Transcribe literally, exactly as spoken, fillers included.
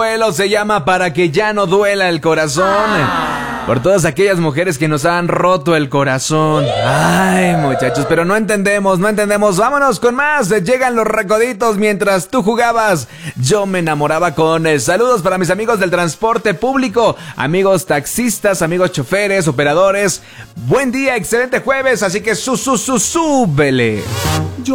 Duelo se llama Para que ya no duela el corazón. Por todas aquellas mujeres que nos han roto el corazón. Ay, muchachos, pero no entendemos, no entendemos. Vámonos con más. Llegan los recoditos mientras tú jugabas. Yo me enamoraba con eh, saludos para mis amigos del transporte público, amigos taxistas, amigos choferes, operadores. Buen día, excelente jueves, así que su, su, su, súbele.